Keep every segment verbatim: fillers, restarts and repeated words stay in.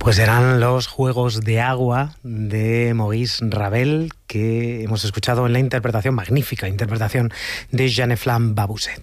Pues eran los Juegos de Agua de Maurice Ravel, que hemos escuchado en la interpretación, magnífica interpretación de Jeanne-Flamme Babuset.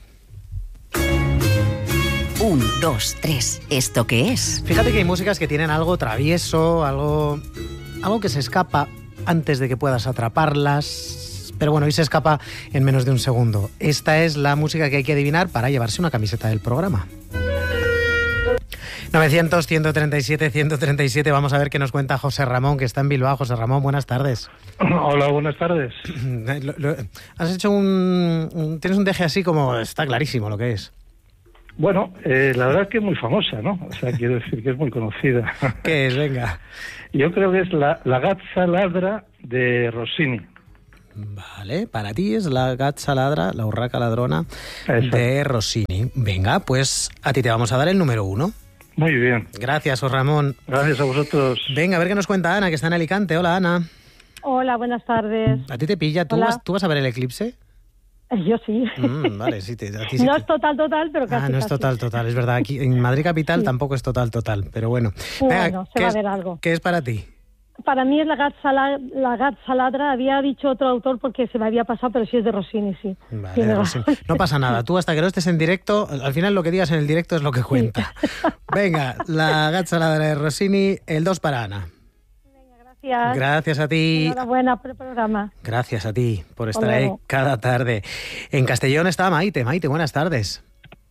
Un, dos, tres. ¿Esto qué es? Fíjate que hay músicas que tienen algo travieso, algo, algo que se escapa antes de que puedas atraparlas. Pero bueno, hoy se escapa en menos de un segundo. Esta es la música que hay que adivinar para llevarse una camiseta del programa. novecientos, ciento treinta y siete, ciento treinta y siete. Vamos a ver qué nos cuenta José Ramón, que está en Bilbao. José Ramón, buenas tardes. Hola, buenas tardes. Lo, lo, has hecho un, un... Tienes un deje así como... Está clarísimo lo que es. Bueno, eh, la verdad es que es muy famosa, ¿no? O sea, quiero decir que es muy conocida. ¿Qué es? Venga. Yo creo que es la, la Gazza Ladra de Rossini. Vale, para ti es la Gazza Ladra, la urraca ladrona. Exacto. De Rossini. Venga, pues a ti te vamos a dar el número uno. Muy bien. Gracias, José Ramón. Gracias a vosotros. Venga, a ver qué nos cuenta Ana, que está en Alicante. Hola, Ana. Hola, buenas tardes. ¿A ti te pilla? ¿Tú, vas, ¿tú vas a ver el eclipse? Yo sí. Mm, vale, sí. Te, a ti sí no te... es total, total, pero casi. Ah, no es casi. total, total. Es verdad, aquí en Madrid Capital sí. Tampoco es total, total. Pero bueno. Bueno, Venga, se va es, a ver algo. ¿Qué es para ti? Para mí es la Gazza, la, la Gazza Ladra. Había dicho otro autor porque se me había pasado, pero sí es de Rossini, sí. Vale, sí de Rossini. No pasa nada. Tú hasta que no estés en directo, al final lo que digas en el directo es lo que cuenta. Sí. Venga, la Gazza Ladra de Rossini, el dos para Ana. Venga, gracias. Gracias a ti. Enhorabuena por el programa. Gracias a ti por estar ahí cada tarde. En Castellón está Maite. Maite, buenas tardes.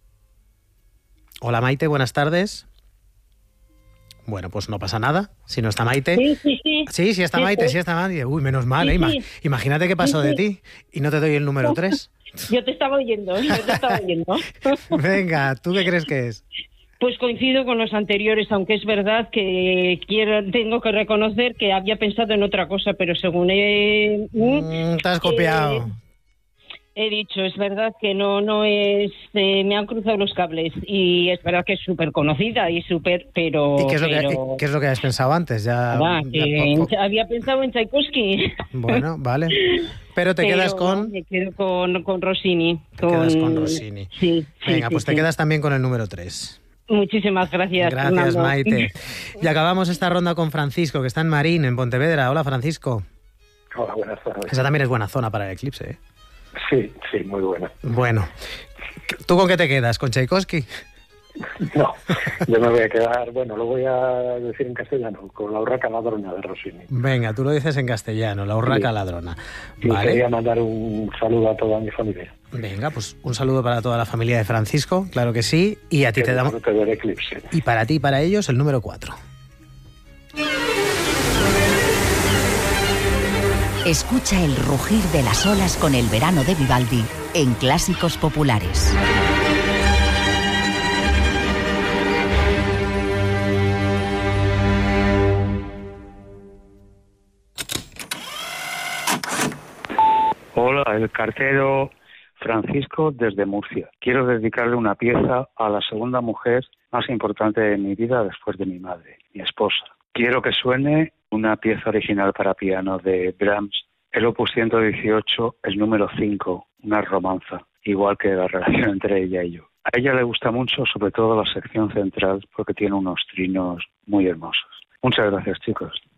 Hola Maite, buenas tardes. Bueno, pues no pasa nada, si no está Maite. Sí, sí, sí. Sí, sí está sí, Maite, sí. sí está Maite. Uy, menos mal, sí, ¿eh? Sí. Imagínate qué pasó sí, de ti y no te doy el número tres. Yo te estaba oyendo, yo te estaba oyendo. Venga, ¿tú qué crees que es? Pues coincido con los anteriores, aunque es verdad que quiero, tengo que reconocer que había pensado en otra cosa, pero según he... Mm, te has copiado. Eh, He dicho, es verdad que no no es... Eh, me han cruzado los cables y es verdad que es súper conocida y súper, pero... ¿Y qué es, lo pero... que, ¿qué es lo que has pensado antes? Ya, ah, ya que en, había pensado en Tchaikovsky. Bueno, vale. Pero te pero quedas con... Me quedo con, con Rossini. Te con... quedas con Rossini. Sí. Venga, sí, pues sí, te sí. quedas también con el número tres. Muchísimas gracias. Gracias, Fernando. Maite. Y acabamos esta ronda con Francisco, que está en Marín, en Pontevedra. Hola, Francisco. Hola, buenas tardes. Esa también es buena zona para el eclipse, ¿eh? Sí, sí, muy buena. Bueno, ¿tú con qué te quedas? ¿Con Tchaikovsky? No, yo me voy a quedar, bueno, lo voy a decir en castellano, con la urraca ladrona de Rossini. Venga, tú lo dices en castellano, la urraca sí. ladrona. Y vale. Quería mandar un saludo a toda mi familia. Venga, pues un saludo para toda la familia de Francisco, claro que sí, y a ti que te damos... del eclipse. Y para ti y para ellos el número cuatro. Escucha el rugir de las olas con el verano de Vivaldi en Clásicos Populares. Hola, el cartero Francisco desde Murcia. Quiero dedicarle una pieza a la segunda mujer más importante de mi vida después de mi madre, mi esposa. Quiero que suene una pieza original para piano de Brahms, el opus ciento dieciocho, el número cinco, una romanza, igual que la relación entre ella y yo. A ella le gusta mucho, sobre todo la sección central, porque tiene unos trinos muy hermosos. Muchas gracias, chicos.